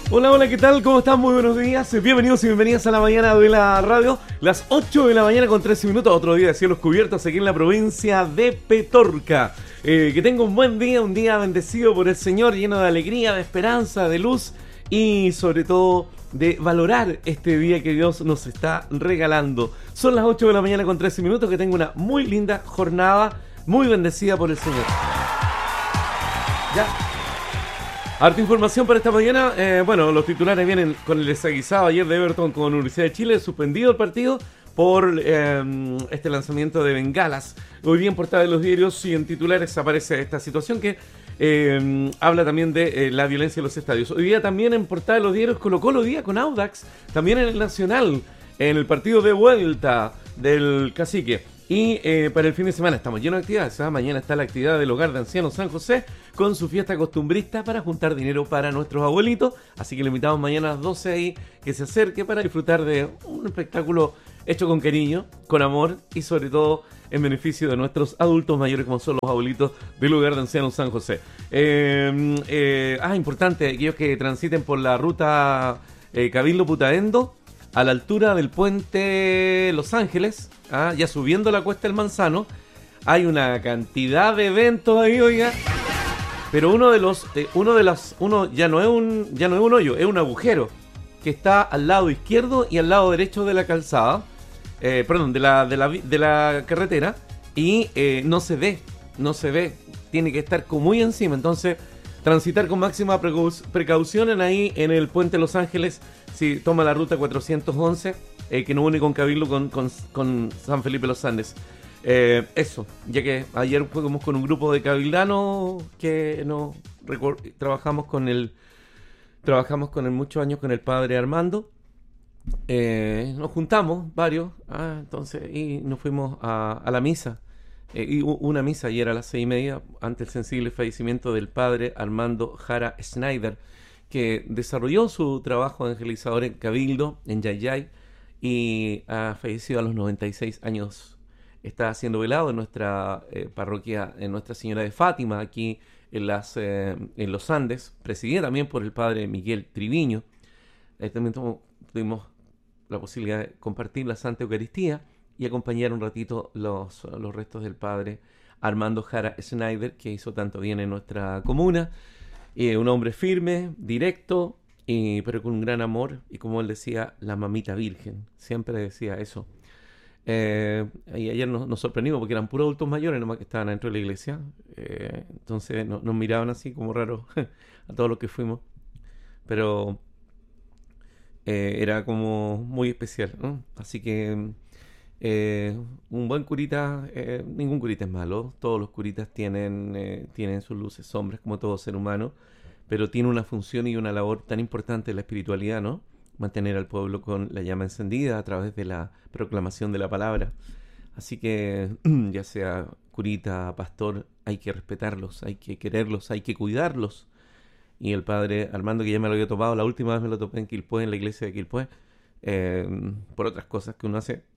Hola, hola, ¿qué tal? ¿Cómo están? Muy buenos días. Bienvenidos y bienvenidas a la mañana de la radio. Las 8 de la mañana con 13 minutos. Otro día de cielos cubiertos aquí en la provincia de Petorca. Que tenga un buen día, un día bendecido por el Señor, lleno de alegría, de esperanza, de luz y sobre todo de valorar este día que Dios nos está regalando. Son las 8 de la mañana con 13 minutos. Que tenga una muy linda jornada, muy bendecida por el Señor. Ya. Harta información para esta mañana. Bueno, los titulares vienen con el desaguisado ayer de Everton con Universidad de Chile, suspendido el partido por este lanzamiento de bengalas. Hoy día en portada de los diarios y en titulares aparece esta situación que habla también de la violencia en los estadios. Hoy día también en portada de los diarios Colo-Colo día con Audax, también en el Nacional, en el partido de vuelta del Cacique. Y para el fin de semana estamos llenos de actividades. Mañana está la actividad del Hogar de Ancianos San José con su fiesta costumbrista para juntar dinero para nuestros abuelitos. Así que le invitamos mañana a las 12 ahí que se acerque para disfrutar de un espectáculo hecho con cariño, con amor y sobre todo en beneficio de nuestros adultos mayores como son los abuelitos del Hogar de Ancianos San José. Importante, aquellos que transiten por la ruta Cabildo Putaendo, a la altura del puente Los Ángeles, ya subiendo la cuesta del Manzano, hay una cantidad de eventos ahí, oiga. Pero uno ya no es un hoyo, es un agujero que está al lado izquierdo y al lado derecho de la calzada, de la carretera, y no se ve, tiene que estar como muy encima. Entonces, transitar con máxima precaución ahí en el puente Los Ángeles. Si toma la ruta 411, que nos une con Cabildo con San Felipe Los Andes. Eso, ya que ayer fuimos con un grupo de cabildanos que trabajamos con él muchos años con el padre Armando. Nos juntamos varios, y nos fuimos a la misa. Y una misa ayer a las 6:30 ante el sensible fallecimiento del padre Armando Jara Schneider, que desarrolló su trabajo evangelizador en Cabildo, en Yayay, y ha fallecido a los 96 años. Está siendo velado en nuestra parroquia, en Nuestra Señora de Fátima, aquí en los Andes, presidida también por el padre Miguel Triviño. También tuvimos la posibilidad de compartir la Santa Eucaristía y acompañar un ratito los restos del padre Armando Jara Schneider, que hizo tanto bien en nuestra comuna. Un hombre firme, directo, pero con un gran amor. Y como él decía, la mamita virgen. Siempre decía eso. Y ayer nos sorprendimos porque eran puros adultos mayores nomás que estaban dentro de la iglesia. Entonces nos miraban así como raros a todos los que fuimos. Pero era como muy especial, ¿no? Así que un buen curita, ningún curita es malo. Todos los curitas tienen sus luces, sombras, como todo ser humano, pero tiene una función y una labor tan importante en la espiritualidad, ¿no? Mantener al pueblo con la llama encendida a través de la proclamación de la palabra. Así que ya sea curita, pastor, hay que respetarlos, hay que quererlos, hay que cuidarlos. Y el padre Armando, que ya me lo había topado, la última vez me lo topé en Quilpué, en la iglesia de Quilpué, por otras cosas que uno hace,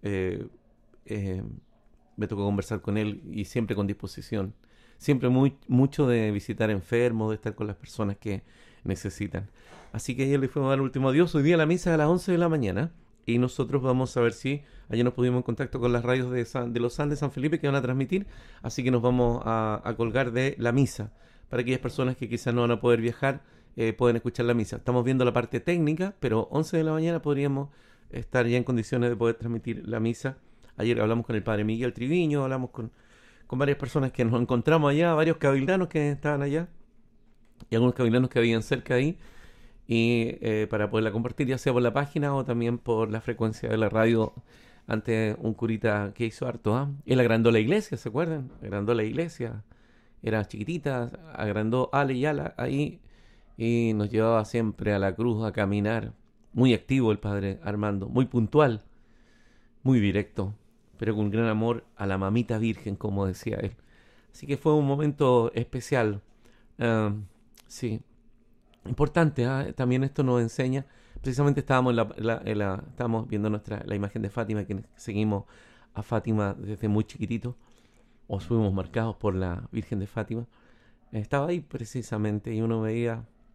me tocó conversar con él y siempre con disposición. Siempre mucho de visitar enfermos, de estar con las personas que necesitan. Así que ayer le fuimos a dar el último adiós. Hoy día la misa a las 11 de la mañana. Y nosotros vamos a ver si ayer nos pudimos en contacto con las radios de los Andes San Felipe que van a transmitir. Así que nos vamos a colgar de la misa. Para aquellas personas que quizás no van a poder viajar, pueden escuchar la misa. Estamos viendo la parte técnica, pero 11 de la mañana podríamos estar ya en condiciones de poder transmitir la misa. Ayer hablamos con el padre Miguel Triviño, hablamos con varias personas que nos encontramos allá, varios cabildanos que estaban allá y algunos cabildanos que habían cerca ahí, y para poderla compartir ya sea por la página o también por la frecuencia de la radio ante un curita que hizo harto. Él agrandó la iglesia, ¿se acuerdan? Agrandó la iglesia, era chiquitita, agrandó Ale y Ala ahí y nos llevaba siempre a la cruz a caminar. Muy activo el padre Armando, muy puntual, muy directo, pero con gran amor a la mamita virgen, como decía él. Así que fue un momento especial. Sí, importante. También esto nos enseña. Precisamente estábamos estábamos viendo la imagen de Fátima, que seguimos a Fátima desde muy chiquitito, o fuimos marcados por la Virgen de Fátima. Estaba ahí precisamente y uno veía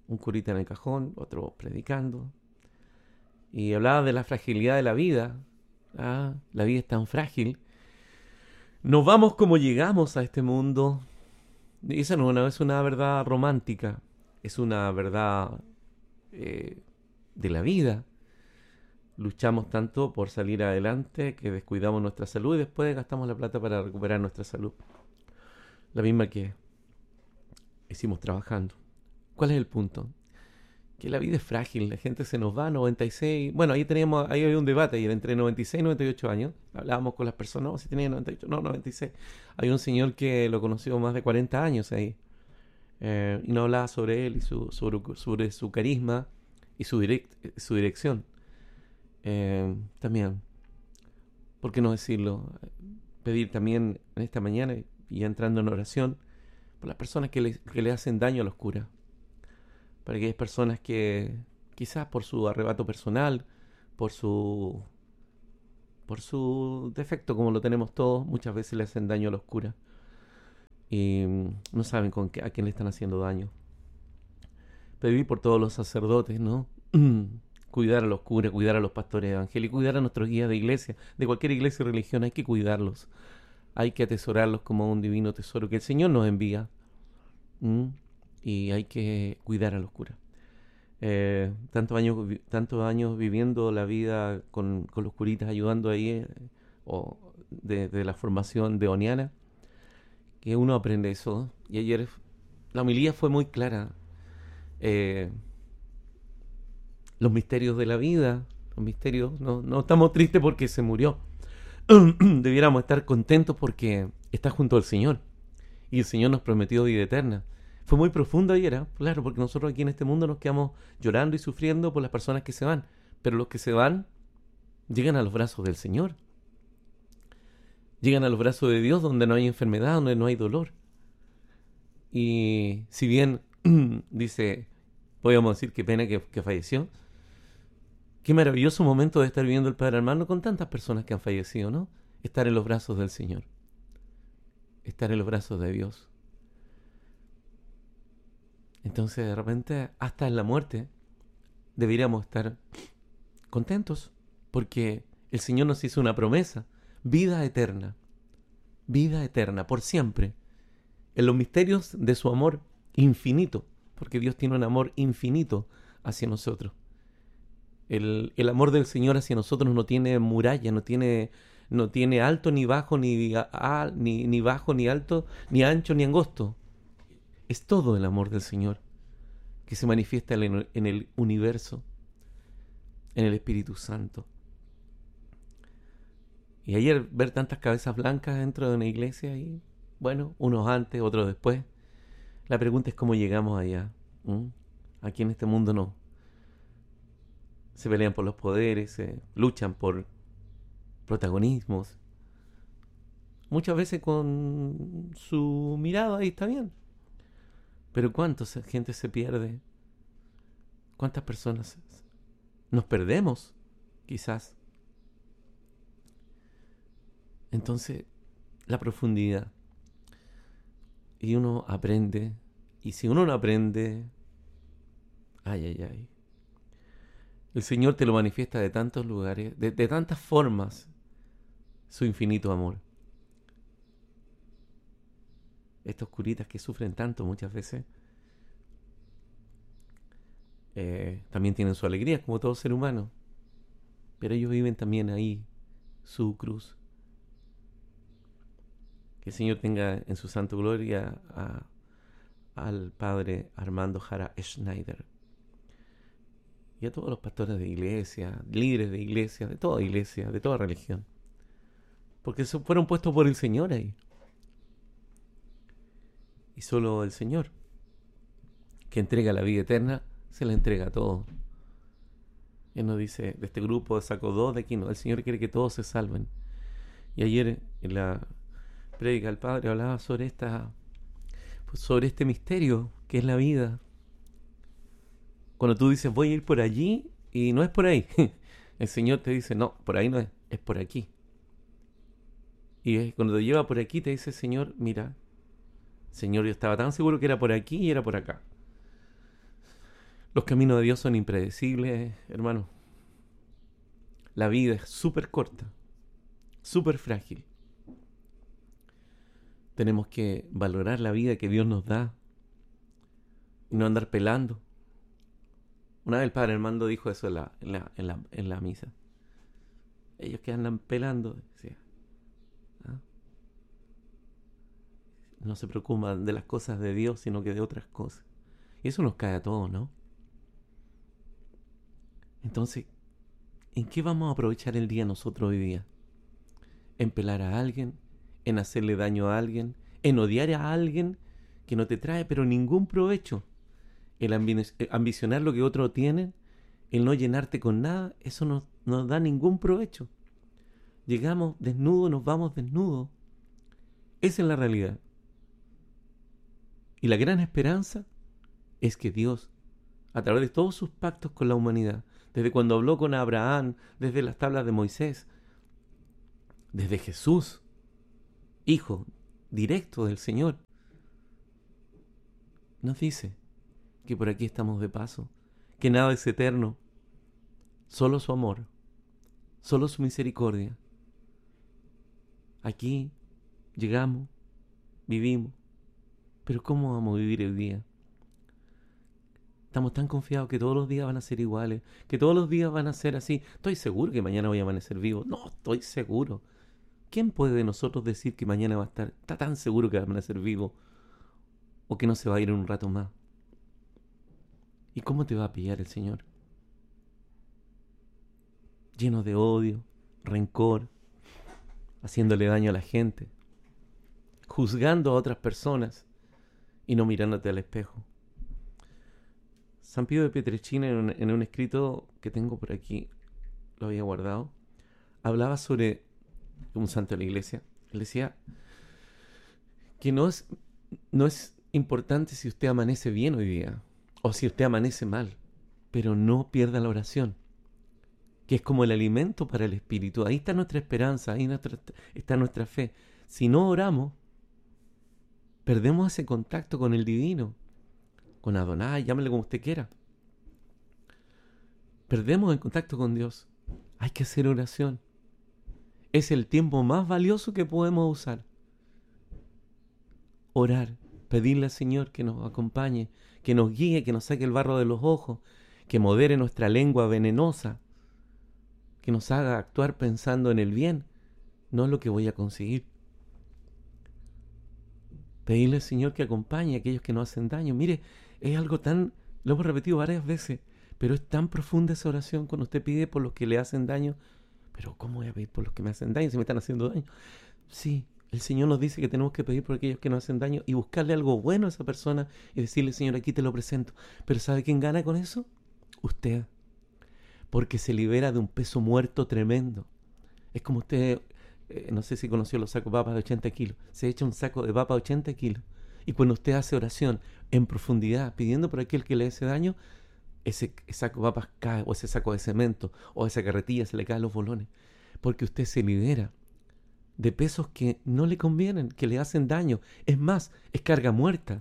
un curita en el cajón, otro predicando, y hablaba de la fragilidad de la vida. La vida es tan frágil. Nos vamos como llegamos a este mundo. Y esa no es una verdad romántica, es una verdad de la vida. Luchamos tanto por salir adelante que descuidamos nuestra salud y después gastamos la plata para recuperar nuestra salud. La misma que hicimos trabajando. ¿Cuál es el punto? Que la vida es frágil, la gente se nos va a 96. Bueno, ahí había un debate ayer entre 96 y 98 años. Hablábamos con las personas, no, si tenía 98, no, 96. Hay un señor que lo conoció más de 40 años ahí. Y no hablaba sobre él y sobre su carisma y su dirección. También, ¿por qué no decirlo? Pedir también en esta mañana, y ya entrando en oración, por las personas que le hacen daño a los curas. Para aquellas personas que quizás por su arrebato personal, por su defecto, como lo tenemos todos, muchas veces le hacen daño a los curas. Y no saben a quién le están haciendo daño. Pedir por todos los sacerdotes, ¿no? Cuidar a los curas, cuidar a los pastores evangélicos, cuidar a nuestros guías de iglesia, de cualquier iglesia y religión. Hay que cuidarlos, hay que atesorarlos como un divino tesoro que el Señor nos envía. Y hay que cuidar a los curas. Tantos años viviendo la vida con los curitas, ayudando ahí, o de la formación deoniana, que uno aprende eso. Y ayer la homilía fue muy clara. Los misterios de la vida, los misterios, no estamos tristes porque se murió. Debiéramos estar contentos porque está junto al Señor. Y el Señor nos prometió vida eterna. Fue muy profundo ayer, claro, porque nosotros aquí en este mundo nos quedamos llorando y sufriendo por las personas que se van. Pero los que se van llegan a los brazos del Señor. Llegan a los brazos de Dios donde no hay enfermedad, donde no hay dolor. Y si bien dice, podríamos decir qué pena que falleció, qué maravilloso momento de estar viviendo el Padre Hermano con tantas personas que han fallecido, ¿no? Estar en los brazos del Señor. Estar en los brazos de Dios. Entonces, de repente, hasta en la muerte, deberíamos estar contentos, porque el Señor nos hizo una promesa: vida eterna, por siempre, en los misterios de su amor infinito, porque Dios tiene un amor infinito hacia nosotros. El amor del Señor hacia nosotros no tiene muralla, no tiene alto ni bajo, ni bajo ni alto, ni ancho ni angosto. Es todo el amor del Señor que se manifiesta en el universo, en el Espíritu Santo. Y ayer ver tantas cabezas blancas dentro de una iglesia, y bueno, unos antes, otros después. La pregunta es cómo llegamos allá. Aquí en este mundo no. Se pelean por los poderes, se luchan por protagonismos. Muchas veces con su mirada, ahí está bien. Pero ¿cuánta gente se pierde? ¿Cuántas personas nos perdemos? Quizás. Entonces, la profundidad. Y uno aprende. Y si uno no aprende, ay. El Señor te lo manifiesta de tantos lugares, de tantas formas, su infinito amor. Estos curitas que sufren tanto muchas veces, también tienen su alegría, como todo ser humano. Pero ellos viven también ahí su cruz. Que el Señor tenga en su santa gloria al Padre Armando Jara Schneider. Y a todos los pastores de iglesia, líderes de iglesia, de toda religión. Porque fueron puestos por el Señor ahí. Y solo el Señor, que entrega la vida eterna, se la entrega a todos. Él nos dice, de este grupo saco 2, de aquí no. El Señor quiere que todos se salven. Y ayer en la prédica el Padre hablaba sobre este misterio que es la vida. Cuando tú dices voy a ir por allí, y no es por ahí, el Señor te dice no, por ahí no es por aquí. Y cuando te lleva por aquí te dice Señor, mira, Señor, yo estaba tan seguro que era por aquí y era por acá. Los caminos de Dios son impredecibles, hermano. La vida es súper corta, súper frágil. Tenemos que valorar la vida que Dios nos da y no andar pelando. Una vez el padre Armando dijo eso en la misa. Ellos que andan pelando, decía, ¿ah? No se preocupan de las cosas de Dios, sino que de otras cosas. Y eso nos cae a todos, ¿no? Entonces, ¿en qué vamos a aprovechar el día nosotros hoy día? ¿En pelar a alguien? ¿En hacerle daño a alguien? ¿En odiar a alguien que no te trae pero ningún provecho? El ambicionar lo que otros tienen, el no llenarte con nada, eso no nos da ningún provecho. Llegamos desnudos, nos vamos desnudos. Esa es la realidad. Y la gran esperanza es que Dios, a través de todos sus pactos con la humanidad, desde cuando habló con Abraham, desde las tablas de Moisés, desde Jesús, Hijo directo del Señor, nos dice que por aquí estamos de paso, que nada es eterno, solo su amor, solo su misericordia. Aquí llegamos, vivimos, pero ¿cómo vamos a vivir el día? Estamos tan confiados que todos los días van a ser iguales, que todos los días van a ser así. Estoy seguro que mañana voy a amanecer vivo. No, estoy seguro. ¿Quién puede de nosotros decir que mañana va a estar? Está tan seguro que va a amanecer vivo o que no se va a ir en un rato más. ¿Y cómo te va a pillar el Señor? Lleno de odio, rencor, haciéndole daño a la gente, juzgando a otras personas y no mirándote al espejo. San Pío de Pietrelcina, en un escrito que tengo por aquí, lo había guardado, hablaba sobre un santo de la iglesia. Él decía que no es importante si usted amanece bien hoy día o si usted amanece mal, pero no pierda la oración, que es como el alimento para el espíritu. Ahí está nuestra esperanza, ahí está nuestra fe. Si no oramos, perdemos ese contacto con el divino, con Adonai, llámele como usted quiera. Perdemos el contacto con Dios. Hay que hacer oración. Es el tiempo más valioso que podemos usar. Orar, pedirle al Señor que nos acompañe, que nos guíe, que nos saque el barro de los ojos, que modere nuestra lengua venenosa, que nos haga actuar pensando en el bien, no en lo que voy a conseguir. Pedirle al Señor que acompañe a aquellos que nos hacen daño. Mire, es algo tan, lo hemos repetido varias veces, pero es tan profunda esa oración cuando usted pide por los que le hacen daño. Pero ¿cómo voy a pedir por los que me hacen daño si me están haciendo daño? Sí, el Señor nos dice que tenemos que pedir por aquellos que nos hacen daño y buscarle algo bueno a esa persona y decirle, Señor, aquí te lo presento. Pero ¿sabe quién gana con eso? Usted. Porque se libera de un peso muerto tremendo. Es como usted, no sé si conoció los sacos de papas de 80 kilos. Se echa un saco de papa de 80 kilos. Y cuando usted hace oración en profundidad, pidiendo por aquel que le hace daño, ese saco de papas cae, o ese saco de cemento, o esa carretilla se le caen los bolones. Porque usted se libera de pesos que no le convienen, que le hacen daño. Es más, es carga muerta.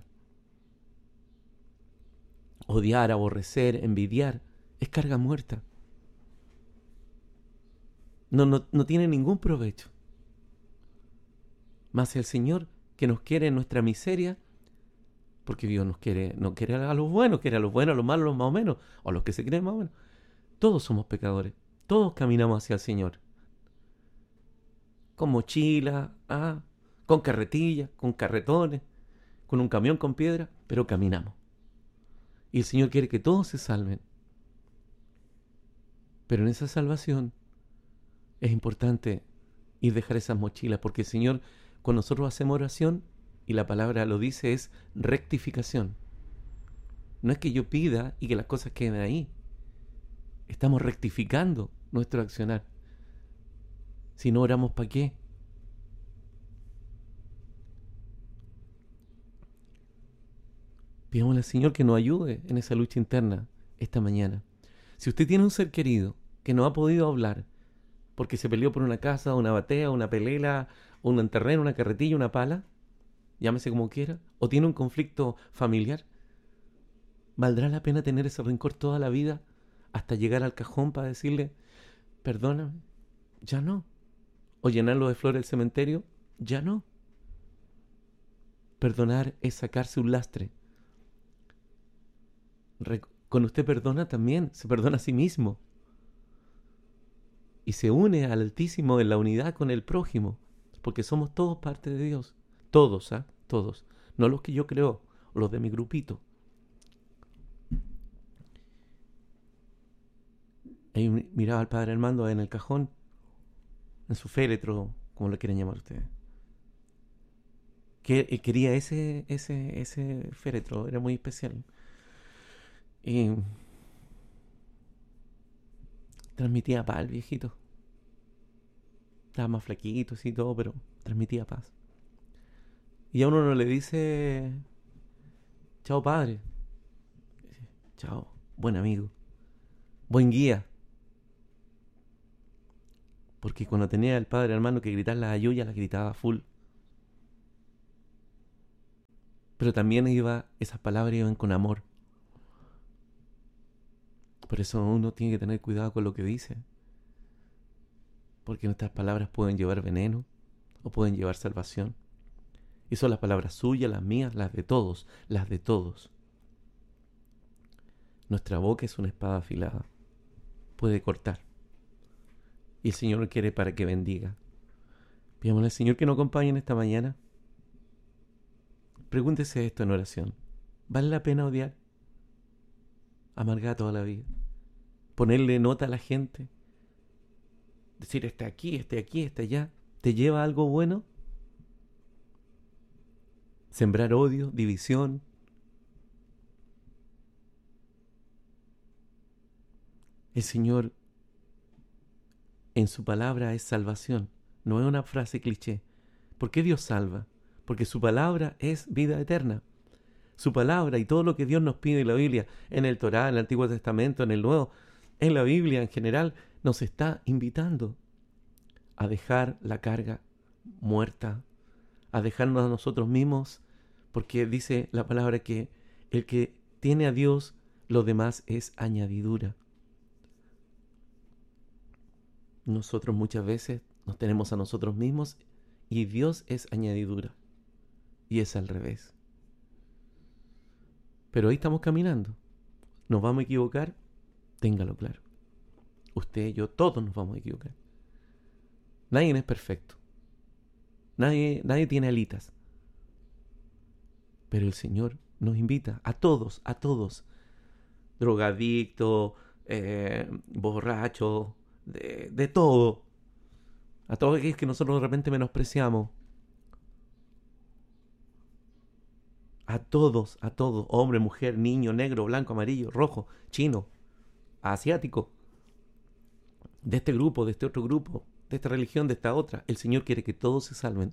Odiar, aborrecer, envidiar, es carga muerta. No tiene ningún provecho. Más el Señor que nos quiere en nuestra miseria, porque Dios no quiere a los buenos, quiere a los buenos, a los malos, a los más o menos, o a los que se creen más o menos. Todos somos pecadores, todos caminamos hacia el Señor. Con mochila, con carretilla, con carretones, con un camión con piedra, pero caminamos. Y el Señor quiere que todos se salven. Pero en esa salvación es importante ir dejar esas mochilas, porque el Señor, cuando nosotros hacemos oración, y la palabra lo dice, es rectificación. No es que yo pida y que las cosas queden ahí. Estamos rectificando nuestro accionar. Si no oramos, ¿para qué? Pidámosle al Señor que nos ayude en esa lucha interna esta mañana. Si usted tiene un ser querido que no ha podido hablar porque se peleó por una casa, una batea, una pelela, un terreno, una carretilla, una pala, llámese como quiera, o tiene un conflicto familiar, ¿Valdrá la pena tener ese rencor toda la vida hasta llegar al cajón para decirle, perdóname? Ya no. ¿O llenarlo de flores el cementerio? Ya no. Perdonar es sacarse un lastre. Cuando usted perdona también, se perdona a sí mismo. Y se une al Altísimo en la unidad con el prójimo. Porque somos todos parte de Dios. Todos, ¿ah? Todos. No los que yo creo, o los de mi grupito. Ahí miraba al Padre Armando en el cajón, en su féretro, como lo quieren llamar ustedes. Que quería ese féretro, era muy especial. Y transmitía paz el viejito. Estaba más flaquito, así todo, pero transmitía paz. Y a uno no le dice, chao padre, chao, buen amigo, buen guía. Porque cuando tenía el Padre Hermano que gritar las ayuyas, las gritaba full. Pero también esas palabras iban con amor. Por eso uno tiene que tener cuidado con lo que dice. Porque nuestras palabras pueden llevar veneno o pueden llevar salvación. Y son las palabras suyas, las mías, las de todos, las de todos. Nuestra boca es una espada afilada. Puede cortar. Y el Señor quiere para que bendiga. Pidámosle al Señor que nos acompañe en esta mañana. Pregúntese esto en oración. ¿Vale la pena odiar? Amargar toda la vida. Ponerle nota a la gente. Decir, está aquí, está allá. ¿Te lleva a algo bueno? Sembrar odio, división. El Señor en su palabra es salvación. No es una frase cliché. ¿Por qué Dios salva? Porque su palabra es vida eterna. Su palabra y todo lo que Dios nos pide en la Biblia, en el Torá, en el Antiguo Testamento, en el Nuevo, en la Biblia en general, nos está invitando a dejar la carga muerta, a dejarnos a nosotros mismos, porque dice la palabra que el que tiene a Dios, lo demás es añadidura. Nosotros muchas veces nos tenemos a nosotros mismos y Dios es añadidura. Y es al revés. Pero ahí estamos caminando. ¿Nos vamos a equivocar? Téngalo claro. Usted, yo, todos nos vamos a equivocar. Nadie es perfecto. Nadie tiene alitas. Pero el Señor nos invita a todos, drogadictos, borrachos, de todo. A todos aquellos que nosotros de repente menospreciamos. A todos, hombre, mujer, niño, negro, blanco, amarillo, rojo, chino, asiático, de este grupo, de este otro grupo, de esta religión, de esta otra. El Señor quiere que todos se salven.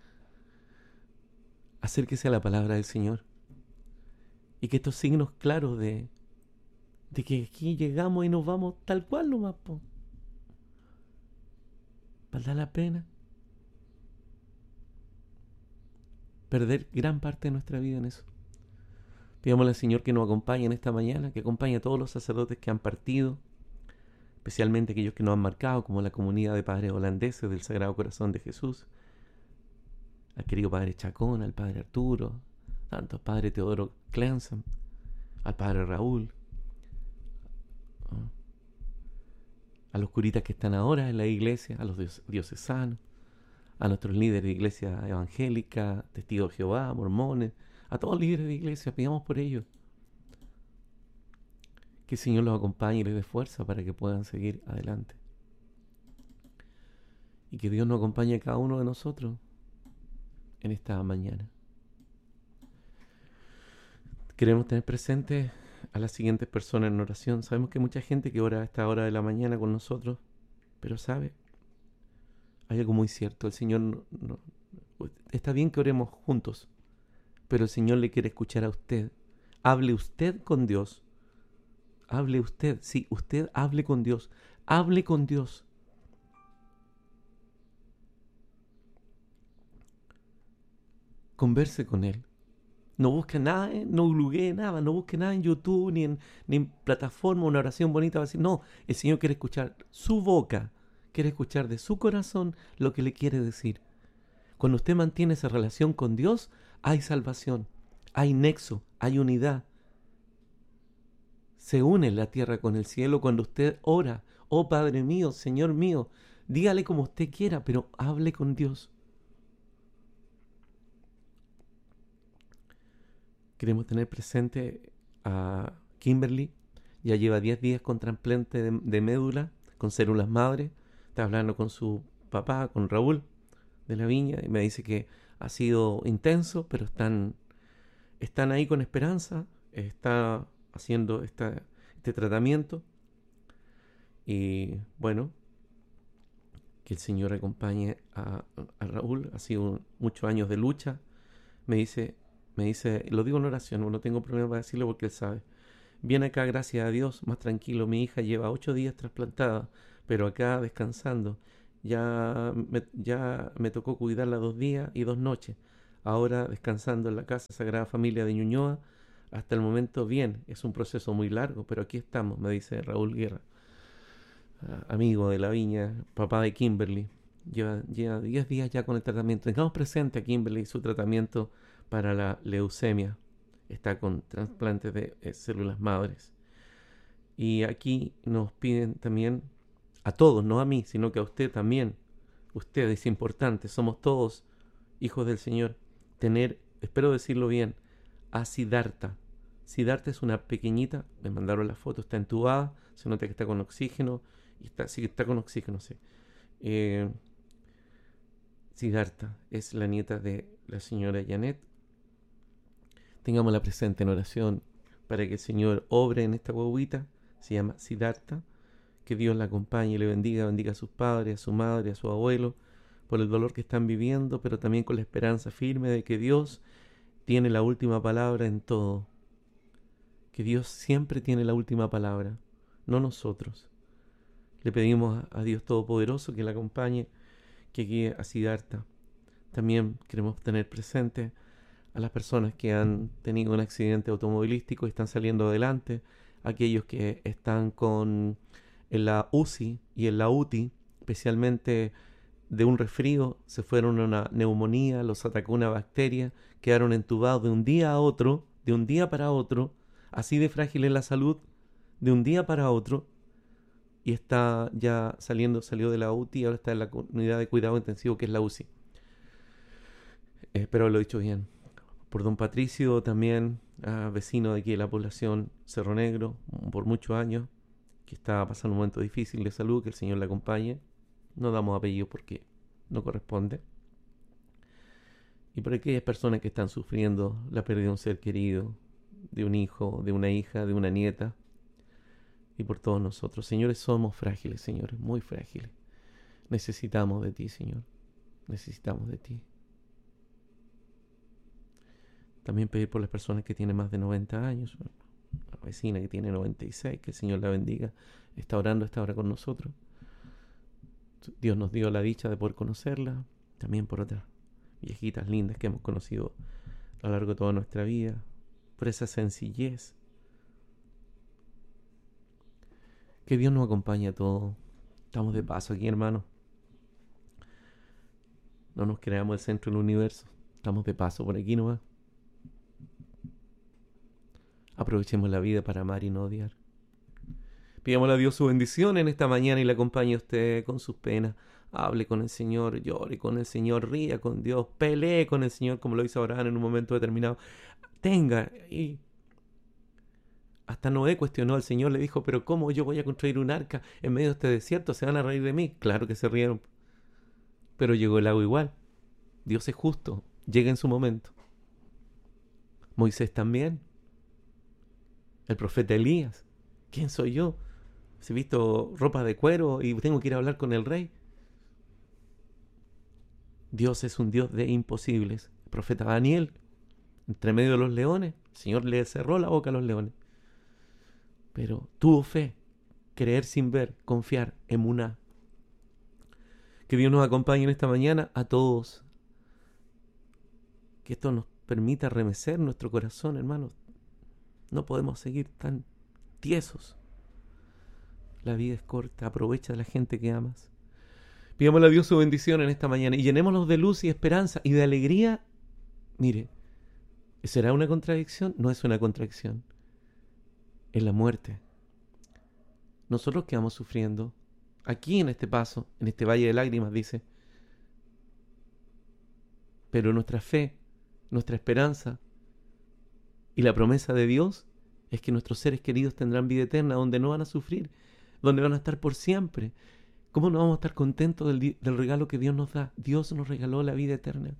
Acérquese a la palabra del Señor. Y que estos signos claros de que aquí llegamos y nos vamos tal cual nomás, po. ¿Valdrá la pena perder gran parte de nuestra vida en eso? Pidámosle al Señor que nos acompañe en esta mañana, que acompañe a todos los sacerdotes que han partido, especialmente aquellos que nos han marcado, como la comunidad de padres holandeses del Sagrado Corazón de Jesús, al querido Padre Chacón, al Padre Arturo, tanto al Padre Teodoro Clenson, al Padre Raúl, a los curitas que están ahora en la iglesia, a los diocesanos, a nuestros líderes de iglesia evangélica, testigos de Jehová, mormones, a todos los líderes de iglesia, pidamos por ellos. Que el Señor los acompañe y les dé fuerza para que puedan seguir adelante. Y que Dios nos acompañe a cada uno de nosotros en esta mañana. Queremos tener presente a las siguientes personas en oración. Sabemos que hay mucha gente que ora a esta hora de la mañana con nosotros, pero ¿sabe? Hay algo muy cierto. El Señor está bien que oremos juntos, pero el Señor le quiere escuchar a usted. Hable usted con Dios. Hable usted. Sí, usted hable con Dios. Hable con Dios. Converse con Él. No busque nada, no googlee nada, no busque nada en YouTube ni en plataforma, una oración bonita va a decir, no, el Señor quiere escuchar su boca, quiere escuchar de su corazón lo que le quiere decir. Cuando usted mantiene esa relación con Dios, hay salvación, hay nexo, hay unidad. Se une la tierra con el cielo cuando usted ora. Oh Padre mío, Señor mío, dígale como usted quiera, pero hable con Dios. Queremos tener presente a Kimberly. Ya lleva 10 días con trasplante de médula, con células madre. Está hablando con su papá, con Raúl de la Viña, y me dice que ha sido intenso, pero están ahí con esperanza. Está haciendo este tratamiento. Y bueno, que el Señor acompañe a Raúl. Ha sido muchos años de lucha. Me dice, lo digo en oración, no tengo problema para decirlo porque él sabe. Viene acá, gracias a Dios, más tranquilo. Mi hija lleva 8 días trasplantada, pero acá descansando. Ya me tocó cuidarla 2 días y 2 noches. Ahora descansando en la casa Sagrada Familia de Ñuñoa. Hasta el momento bien, es un proceso muy largo, pero aquí estamos, me dice Raúl Guerra, amigo de la Viña, papá de Kimberly. Lleva 10 días ya con el tratamiento. Tengamos presente a Kimberly su tratamiento para la leucemia. Está con trasplantes de células madres. Y aquí nos piden también, a todos, no a mí, sino que a usted también. Usted es importante, somos todos hijos del Señor. Tener, espero decirlo bien, a Siddhartha. Siddhartha es una pequeñita, me mandaron la foto, está entubada, se nota que está con oxígeno, y sí que está con oxígeno, sí. Siddhartha es la nieta de la señora Janet. Tengámosla presente en oración para que el Señor obre en esta guaguita. Se llama Siddhartha. Que Dios la acompañe y le bendiga a sus padres, a su madre, a su abuelo, por el dolor que están viviendo, pero también con la esperanza firme de que Dios tiene la última palabra en todo. Que Dios siempre tiene la última palabra, no nosotros. Le pedimos a Dios Todopoderoso que la acompañe, que guíe a Siddhartha. También queremos tener presente a las personas que han tenido un accidente automovilístico y están saliendo adelante, aquellos que están en la UCI y en la UTI, especialmente de un resfrío, se fueron a una neumonía, los atacó una bacteria, quedaron entubados de un día a otro, de un día para otro, así de frágil es la salud, de un día para otro, y está ya salió de la UTI y ahora está en la unidad de cuidado intensivo que es la UCI. Espero haberlo dicho bien. Por don Patricio también, vecino de aquí de la población Cerro Negro, por muchos años, que está pasando un momento difícil de salud, que el Señor le acompañe. No damos apellido porque no corresponde. Y por aquellas personas que están sufriendo la pérdida de un ser querido, de un hijo, de una hija, de una nieta, y por todos nosotros. Señores, somos frágiles, señores, muy frágiles. Necesitamos de ti, Señor. Necesitamos de ti. También pedir por las personas que tienen más de 90 años. La vecina que tiene 96, que el Señor la bendiga. Está orando a esta hora con nosotros. Dios nos dio la dicha de poder conocerla. También por otras viejitas lindas que hemos conocido a lo largo de toda nuestra vida. Por esa sencillez. Que Dios nos acompañe a todos. Estamos de paso aquí, hermano. No nos creamos el centro del universo. Estamos de paso por aquí nomás. Aprovechemos la vida para amar y no odiar. Pidámosle a Dios su bendición en esta mañana y le acompañe a usted con sus penas. Hable con el Señor, llore con el Señor, ría con Dios, pelee con el Señor como lo hizo Abraham en un momento determinado. Tenga, y hasta Noé cuestionó al Señor, le dijo, pero ¿cómo yo voy a construir un arca en medio de este desierto? ¿Se van a reír de mí? Claro que se rieron, pero llegó el agua igual. Dios es justo, llega en su momento. Moisés también. El profeta Elías. ¿Quién soy yo? Si he visto ropa de cuero y tengo que ir a hablar con el rey. Dios es un Dios de imposibles. El profeta Daniel, entre medio de los leones, el Señor le cerró la boca a los leones. Pero tuvo fe, creer sin ver, confiar, emuná. Que Dios nos acompañe en esta mañana a todos. Que esto nos permita remecer nuestro corazón, hermanos. No podemos seguir tan tiesos. La vida es corta, aprovecha de la gente que amas. Pidámosle a Dios su bendición en esta mañana y llenémonos de luz y esperanza y de alegría. Mire, ¿será una contradicción? No es una contradicción. Es la muerte. Nosotros que vamos sufriendo, aquí en este paso, en este valle de lágrimas, dice, pero nuestra fe, nuestra esperanza y la promesa de Dios es que nuestros seres queridos tendrán vida eterna, donde no van a sufrir, donde van a estar por siempre. ¿Cómo no vamos a estar contentos del regalo que Dios nos da? Dios nos regaló la vida eterna.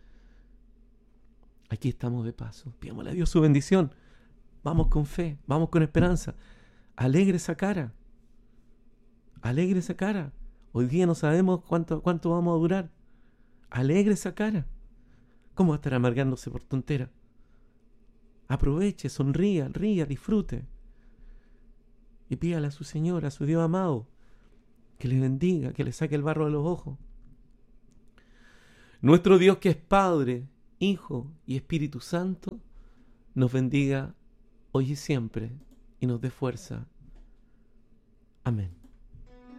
Aquí estamos de paso. Pidámosle a Dios su bendición. Vamos con fe, vamos con esperanza. Alegre esa cara. Alegre esa cara. Hoy día no sabemos cuánto vamos a durar. Alegre esa cara. ¿Cómo va a estar amargándose por tontera? Aproveche, sonría, ría, disfrute. Y pídale a su Señor, a su Dios amado, que le bendiga, que le saque el barro de los ojos. Nuestro Dios, que es Padre, Hijo y Espíritu Santo, nos bendiga hoy y siempre y nos dé fuerza. Amén.